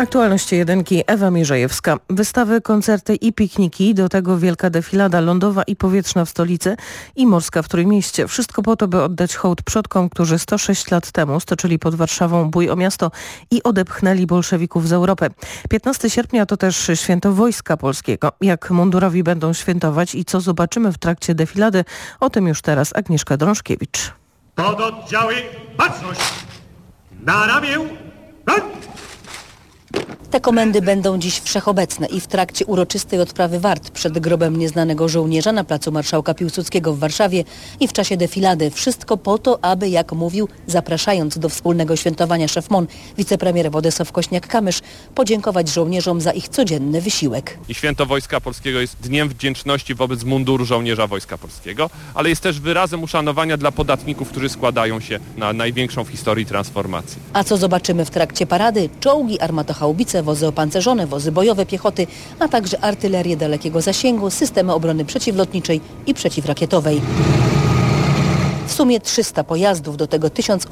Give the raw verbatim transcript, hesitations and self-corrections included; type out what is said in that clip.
Aktualności jedynki, Ewa Mierzejewska. Wystawy, koncerty i pikniki, do tego wielka defilada lądowa i powietrzna w stolicy i morska w Trójmieście. Wszystko po to, by oddać hołd przodkom, którzy sto sześć lat temu stoczyli pod Warszawą bój o miasto i odepchnęli bolszewików z Europy. piętnastego sierpnia to też święto Wojska Polskiego. Jak mundurowi będą świętować i co zobaczymy w trakcie defilady, o tym już teraz Agnieszka Drążkiewicz. Pododdziały, baczność! Na ramię, broń! Te komendy będą dziś wszechobecne i w trakcie uroczystej odprawy wart przed grobem nieznanego żołnierza na placu Marszałka Piłsudskiego w Warszawie i w czasie defilady. Wszystko po to, aby, jak mówił, zapraszając do wspólnego świętowania szef M O N, wicepremier Władysław Kośniak-Kamysz, podziękować żołnierzom za ich codzienny wysiłek. I Święto Wojska Polskiego jest dniem wdzięczności wobec munduru żołnierza Wojska Polskiego, ale jest też wyrazem uszanowania dla podatników, którzy składają się na największą w historii transformacji. A co zobaczymy w trakcie parady? Czołgi, armatochaubice, wozy opancerzone, wozy bojowe piechoty, a także artylerię dalekiego zasięgu, systemy obrony przeciwlotniczej i przeciwrakietowej. W sumie trzysta pojazdów, do tego tysiąc